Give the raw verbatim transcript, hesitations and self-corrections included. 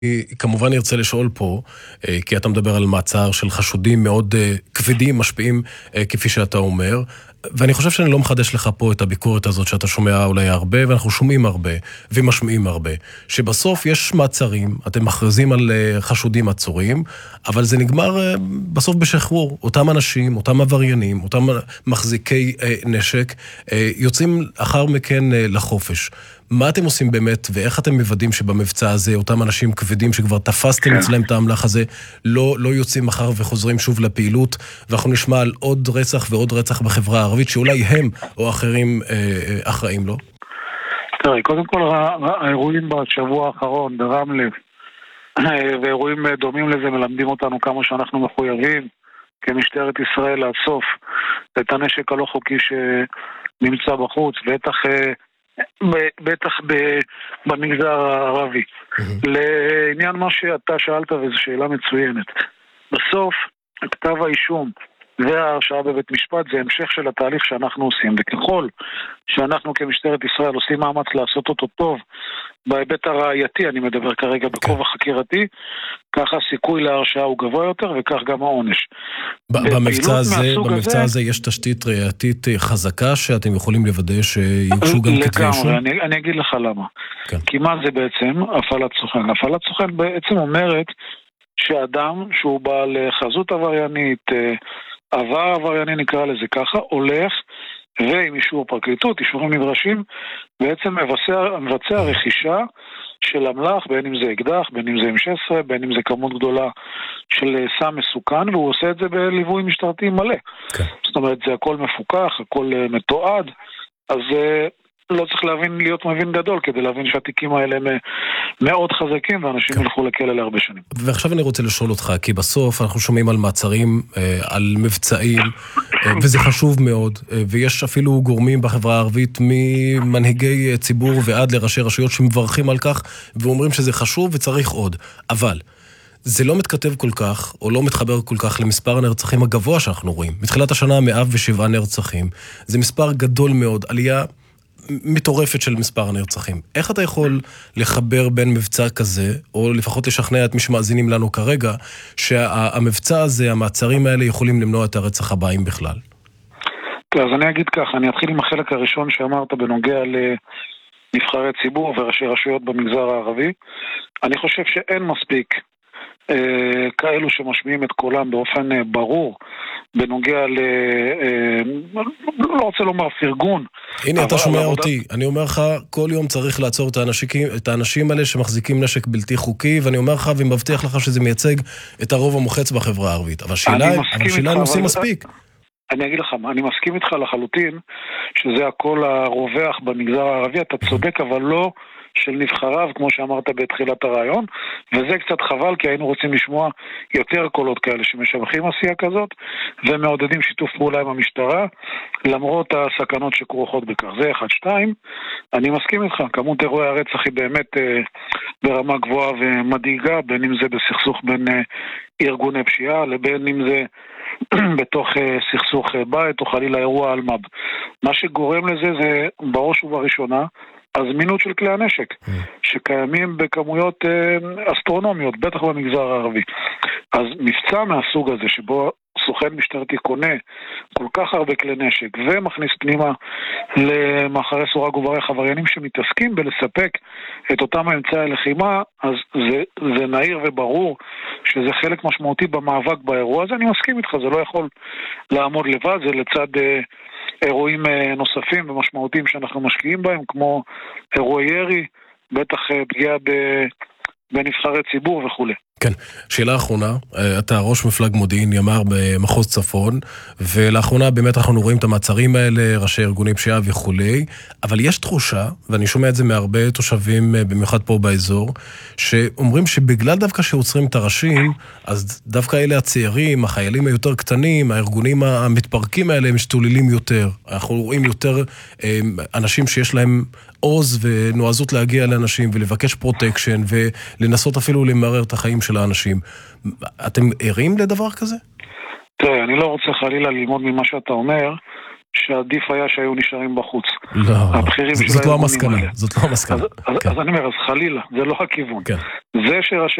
כמובן ארצה לשאול פה, כי אתה מדבר על מעצר של חשודים מאוד כבדים, משפיעים, כפי שאתה אומר, ואני חושב שאני לא מחדש לך פה את הביקורת הזאת שאתה שומע אולי הרבה, ואנחנו שומעים הרבה, ומשמיעים הרבה, שבסוף יש מעצרים, אתם מכריזים על חשודים עצורים, אבל זה נגמר בסוף בשחרור. אותם אנשים, אותם עבריינים, אותם מחזיקי נשק, יוצאים אחר מכן לחופש. מה אתם עושים באמת, ואיך אתם מוודאים שבמבצע הזה, אותם אנשים כבדים שכבר תפסתם כן. אצלם את האמל"ח הזה, לא, לא יוצאים מחר וחוזרים שוב לפעילות, ואנחנו נשמע על עוד רצח ועוד רצח בחברה הערבית, שאולי הם או אחרים אה, אה, אחראים לו? תראי, קודם כל האירועים בשבוע האחרון, ברמלה, ואירועים דומים לזה מלמדים אותנו כמה שאנחנו מחויבים, כמשטרת ישראל לאסוף את הנשק הלא חוקי שנמצא בחוץ, בטח... בטח במגזר הערבי. לעניין מה שאתה שאלת, וזו שאלה מצוינת. בסוף, כתב האישום וההרשעה בבית משפט זה המשך של התהליך שאנחנו עושים, וככל שאנחנו כמשטרת ישראל עושים מאמץ לעשות אותו טוב בהיבט הראייתי, אני מדבר כרגע בכובע חקירתי, ככה הסיכוי להרשעה הוא גבוה יותר, וכך גם העונש. במבצע הזה, במבצע הזה יש תשתית ראייתית חזקה שאתם יכולים לוודא שיוגשו גם כתבי אישום? אני, אני אגיד לך למה. כן. כי מה זה בעצם הפעלת סוכן? הפעלת סוכן בעצם אומרת שאדם שהוא בעל חזות עבריינית, עבר עברייני נקרא לזה ככה, הולך ועם אישור פרקליטות, אישורים נדרשים, בעצם מבצע, מבצע רכישה של אמל"ח, בין אם זה אקדח, בין אם זה אם שש עשרה, בין אם זה כמות גדולה של סם מסוכן, והוא עושה את זה בליווי משטרתי מלא. Okay. זאת אומרת, זה הכל מפוקח, הכל מתועד, אז לא צריך להבין, להיות מבין גדול, כדי להבין שהתיקים האלה הם מאוד חזקים, ואנשים okay. ילכו לכלא להרבה שנים. ועכשיו אני רוצה לשאול אותך, כי בסוף אנחנו שומעים על מעצרים, על מבצעים, וזה חשוב מאוד, ויש אפילו גורמים בחברה הערבית ממנהיגי ציבור ועד לראשי רשויות שמברכים על כך, ואומרים שזה חשוב וצריך עוד. אבל זה לא מתכתב כל כך, או לא מתחבר כל כך למספר הנרצחים הגבוה שאנחנו רואים. מתחילת השנה מאה ושבעה נרצחים. זה מספר גדול מאוד, עלייה מטורפת של מספר הנרצחים. איך אתה יכול לחבר בין מבצע כזה, או לפחות לשכנע את מי שמאזינים לנו כרגע, שהמבצע הזה, המעצרים האלה יכולים למנוע את הרצח הבאים בכלל? אז אני אגיד ככה, אני אתחיל עם החלק הראשון שאמרת בנוגע לנבחרי ציבור וראשי רשויות במגזר הערבי. אני חושב שאין מספיק אה, כאלו שמשמיעים את קולם באופן אה, ברור, בנוגע ל... לא רוצה לומר פרגון. הנה, אתה שומע אותי. אני אומר לך, כל יום צריך לעצור את האנשים, את האנשים האלה שמחזיקים נשק בלתי חוקי, ואני אומר לך ומבטיח לך שזה מייצג את הרוב המוחץ בחברה הערבית. אבל שאלה, אבל שאלה הם עושים מספיק. אני אגיד לך, אני מסכים איתך לחלוטין שזה הכל הרווח במגזר הערבי, אתה צודק, אבל לא של נבחריו, כמו שאמרת בתחילת הרעיון, וזה קצת חבל, כי היינו רוצים לשמוע יותר קולות כאלה שמשבחים עשייה כזאת, ומעודדים שיתוף פעולה עם המשטרה, למרות הסכנות שכרוכות בכך. זה אחד. שתיים, אני מסכים איתך, כמות אירועי הרצח היא באמת אה, ברמה גבוהה ומדאיגה, בין אם זה בסכסוך בין אה, ארגוני פשיעה, לבין אם זה בתוך אה, סכסוך אה, בית, או חלילה אירוע אלמ"ב. מה שגורם לזה זה בראש ובראשונה, הזמינות של כלי הנשק, שקיימים בכמויות אסטרונומיות, בטח במגזר הערבי. אז מבצע מהסוג הזה, שבו סוכן משטרתי קונה כל כך הרבה כלי נשק, ומכניס פנימה למאחורי סורג ובריח עבריינים שמתעסקים בלספק את אותם אמצעי הלחימה, אז זה, זה נהיר וברור שזה חלק משמעותי במאבק באירוע הזה. אני מסכים איתך, זה לא יכול לעמוד לבד, זה לצד אירועים נוספים ומשמעותיים שאנחנו משקיעים בהם, כמו אירועי ירי, בטח פגיעה בנבחרי ציבור וכו'. כן, שאלה אחרונה, אתה ראש מפלג מודיעין ימ"ר במחוז צפון, ולאחרונה באמת אנחנו רואים את המעצרים האלה, ראשי ארגוני פשיעה וכו', אבל יש תחושה, ואני שומע את זה מהרבה תושבים, במיוחד פה באזור, שאומרים שבגלל דווקא שעוצרים את הראשים, אז דווקא אלה הצעירים, החיילים היותר קטנים, הארגונים המתפרקים האלה, הם משתוללים יותר. אנחנו רואים יותר אנשים שיש להם עוז ונועזות להגיע לאנשים ולבקש פרוטקשן ולנסות אפילו למרר את החיים של האנשים. אתם ערים לדבר כזה? תראה, אני לא רוצה חלילה ללמוד ממה שאתה אומר, שעדיף היה שהיו נשארים בחוץ. לא, הבכירים של זאת לא הארגונים המסקנה, האלה. זאת לא המסקנה. אז, אז, כן. אז אני אומר, אז חלילה, זה לא הכיוון. כן. זה שראשי